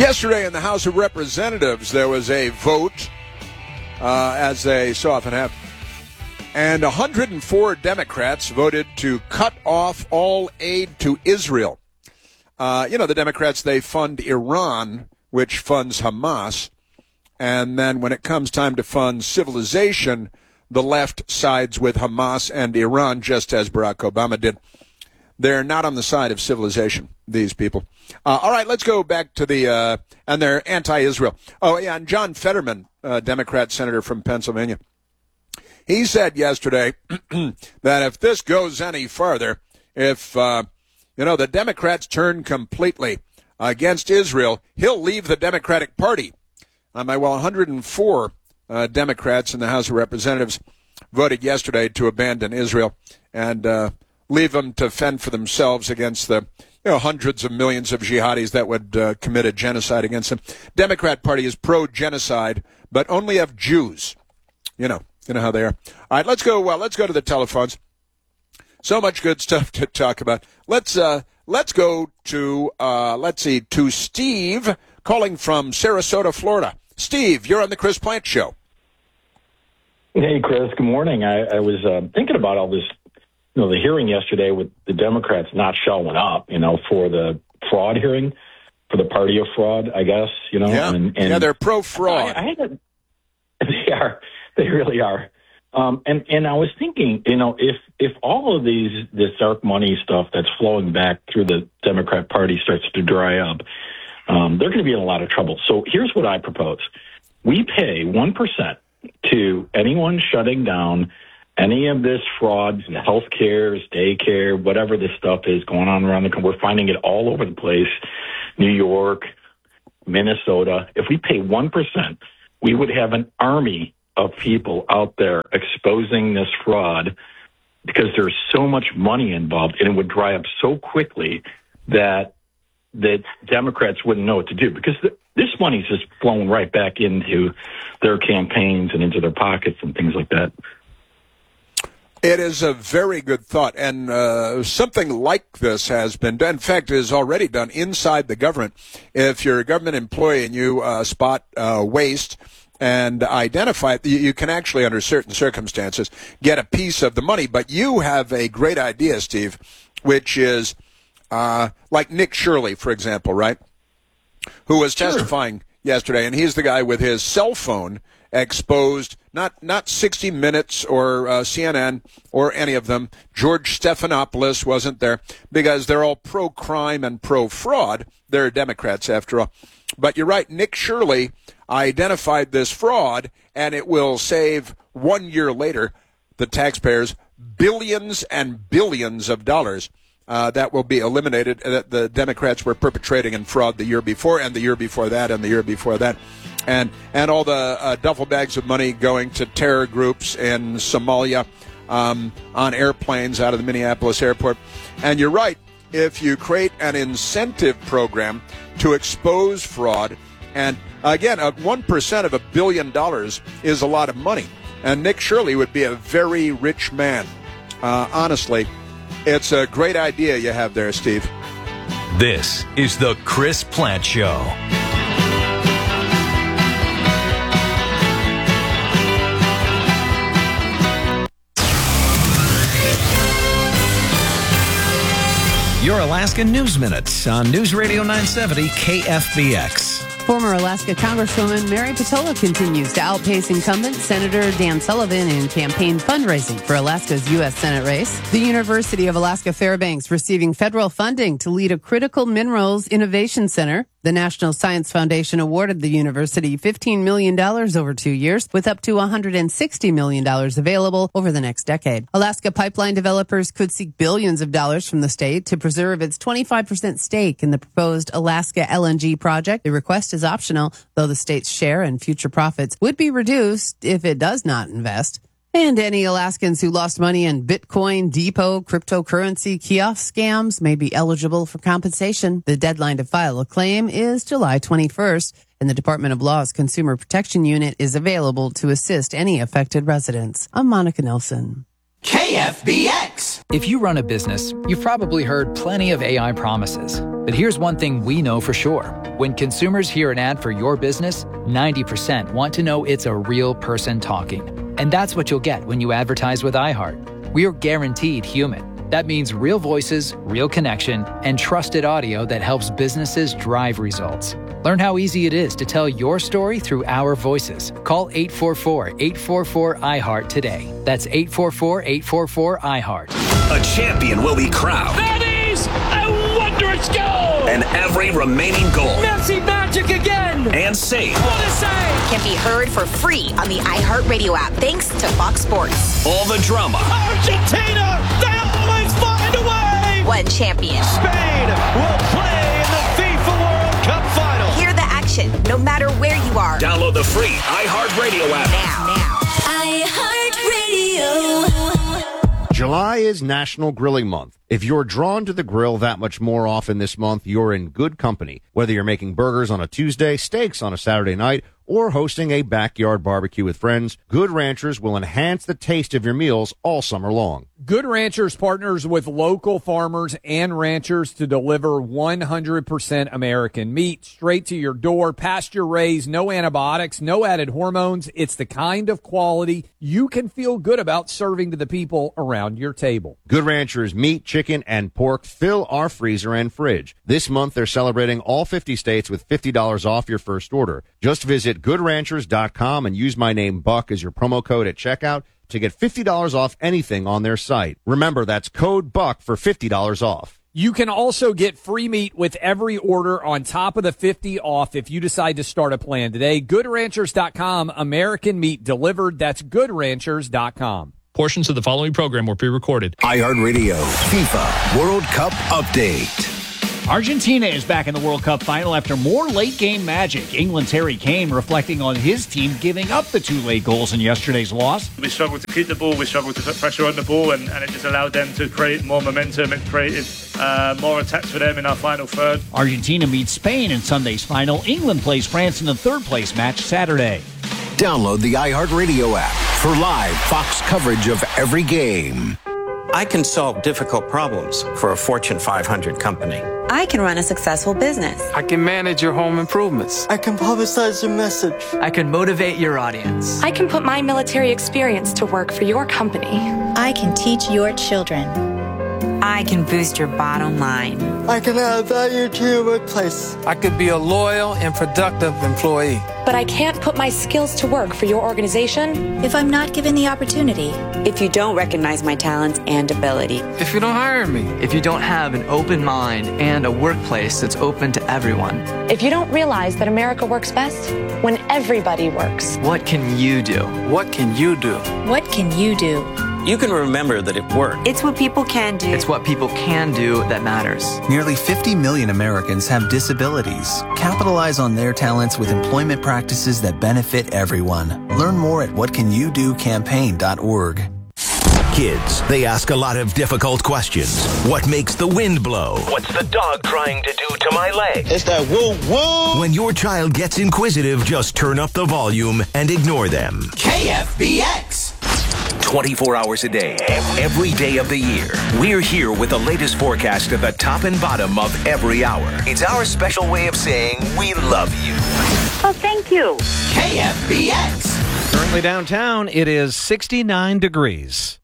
Yesterday in the House of Representatives, there was a vote, as they so often have, and 104 Democrats voted to cut off all aid to Israel. The Democrats, they fund Iran, which funds Hamas, and then when it comes time to fund civilization, the left sides with Hamas and Iran, just as Barack Obama did. They're not on the side of civilization, these people. All right, let's go back to and they're anti-Israel. Oh, yeah, and John Fetterman, Democrat senator from Pennsylvania, he said yesterday that if this goes any farther, if, the Democrats turn completely against Israel, he'll leave the Democratic Party. 104 Democrats in the House of Representatives voted yesterday to abandon Israel and leave them to fend for themselves against the hundreds of millions of jihadis that would commit a genocide against them. Democrat Party is pro-genocide, but only of Jews. You know how they are. All right, let's go to the telephones. So much good stuff to talk about. Let's go to Steve calling from Sarasota, Florida. Steve, you're on the Chris Plante Show. Hey, Chris. Good morning. I was thinking about all this. The hearing yesterday with the Democrats not showing up, for the fraud hearing, for the party of fraud, I guess, Yeah, and they're pro-fraud. They really are. And I was thinking, if all of this dark money stuff that's flowing back through the Democrat Party starts to dry up, they're going to be in a lot of trouble. So here's what I propose. We pay 1% to anyone shutting down any of this fraud, health care, daycare, whatever this stuff is going on around the country. We're finding it all over the place, New York, Minnesota. If we pay 1%, we would have an army of people out there exposing this fraud because there's so much money involved, and it would dry up so quickly that Democrats wouldn't know what to do because this money's just flowing right back into their campaigns and into their pockets and things like that. It is a very good thought, and something like this has been done. In fact, it is already done inside the government. If you're a government employee and you spot waste and identify it, you can actually, under certain circumstances, get a piece of the money. But you have a great idea, Steve, which is like Nick Shirley, for example, right, who was testifying yesterday, and he's the guy with his cell phone exposed, not 60 Minutes or CNN or any of them. George Stephanopoulos wasn't there because they're all pro-crime and pro-fraud. They're Democrats, after all. But you're right, Nick Shirley identified this fraud, and it will save 1 year later the taxpayers billions and billions of dollars that will be eliminated that the Democrats were perpetrating in fraud the year before and the year before that and the year before that. And all the duffel bags of money going to terror groups in Somalia on airplanes out of the Minneapolis airport. And you're right, if you create an incentive program to expose fraud, and again, 1% of $1 billion is a lot of money. And Nick Shirley would be a very rich man. Honestly, it's a great idea you have there, Steve. This is the Chris Plante Show. Your Alaska News Minutes on News Radio 970 KFBX. Former Alaska Congresswoman Mary Peltola continues to outpace incumbent Senator Dan Sullivan in campaign fundraising for Alaska's U.S. Senate race. The University of Alaska Fairbanks receiving federal funding to lead a critical minerals innovation center. The National Science Foundation awarded the university $15 million over 2 years, with up to $160 million available over the next decade. Alaska pipeline developers could seek billions of dollars from the state to preserve its 25% stake in the proposed Alaska LNG project. The request is optional, though the state's share and future profits would be reduced if it does not invest. And any Alaskans who lost money in Bitcoin, depot, cryptocurrency, kiosk scams may be eligible for compensation. The deadline to file a claim is July 21st, and the Department of Law's Consumer Protection Unit is available to assist any affected residents. I'm Monica Nelson. KFBX. If you run a business, you've probably heard plenty of AI promises. But here's one thing we know for sure. When consumers hear an ad for your business, 90% want to know it's a real person talking. And that's what you'll get when you advertise with iHeart. We're guaranteed human. That means real voices, real connection, and trusted audio that helps businesses drive results. Learn how easy it is to tell your story through our voices. Call 844-844-iHeart today. That's 844-844-iHeart. A champion will be crowned. That is a wondrous goal! And every remaining goal. Messi magic again! And save. What a save! Can be heard for free on the iHeartRadio app, thanks to Fox Sports. All the drama. Argentina! They always find a way! One champion. Spain will play in the FIFA World Cup final. Hear the action, no matter where you are. Download the free iHeartRadio app. Now. iHeartRadio. July is National Grilling Month. If you're drawn to the grill that much more often this month, you're in good company. Whether you're making burgers on a Tuesday, steaks on a Saturday night, or hosting a backyard barbecue with friends, Good Ranchers will enhance the taste of your meals all summer long. Good Ranchers partners with local farmers and ranchers to deliver 100% American meat straight to your door, pasture raised, no antibiotics, no added hormones. It's the kind of quality you can feel good about serving to the people around your table. Good Ranchers meat, chicken, and pork fill our freezer and fridge. This month, they're celebrating all 50 states with $50 off your first order. Just visit GoodRanchers.com and use my name Buck as your promo code at checkout to get $50 off anything on their site. Remember, that's code BUCK for $50 off. You can also get free meat with every order on top of the 50 off if you decide to start a plan today. GoodRanchers.com, American meat delivered. That's GoodRanchers.com. Portions of the following program were pre-recorded. iHeartRadio FIFA World Cup Update. Argentina is back in the World Cup final after more late-game magic. England's Harry Kane reflecting on his team giving up the 2 late goals in yesterday's loss. We struggled to keep the ball, we struggled to put pressure on the ball, and it just allowed them to create more momentum. It created more attacks for them in our final third. Argentina meets Spain in Sunday's final. England plays France in the third-place match Saturday. Download the iHeartRadio app for live Fox coverage of every game. I can solve difficult problems for a Fortune 500 company. I can run a successful business. I can manage your home improvements. I can publicize your message. I can motivate your audience. I can put my military experience to work for your company. I can teach your children. I can boost your bottom line. I can add value to your workplace. I could be a loyal and productive employee. But I can't put my skills to work for your organization if I'm not given the opportunity. If you don't recognize my talents and ability. If you don't hire me. If you don't have an open mind and a workplace that's open to everyone. If you don't realize that America works best when everybody works. What can you do? What can you do? What can you do? You can remember that it worked. It's what people can do. It's what people can do that matters. Nearly 50 million Americans have disabilities. Capitalize on their talents with employment practices that benefit everyone. Learn more at whatcanyoudocampaign.org. Kids, they ask a lot of difficult questions. What makes the wind blow? What's the dog trying to do to my leg? It's that woo woo. When your child gets inquisitive, just turn up the volume and ignore them. KFBX. 24 hours a day, every day of the year. We're here with the latest forecast at the top and bottom of every hour. It's our special way of saying we love you. Oh, thank you. KFBX. Currently downtown, it is 69 degrees.